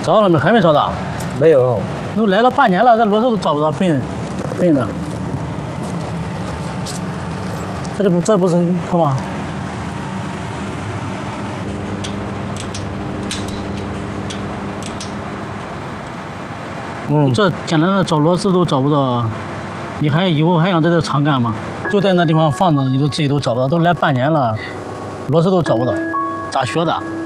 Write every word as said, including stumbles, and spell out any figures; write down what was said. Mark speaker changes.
Speaker 1: 找了没？还没找到。
Speaker 2: 没有。
Speaker 1: 都来了半年了，这螺丝都找不到，笨笨的。这不这不是是吗？嗯，这简单的找螺丝都找不到，你还以后还想在这常干吗？就在那地方放着，你都自己都找不到，都来半年了，螺丝都找不到，咋学的？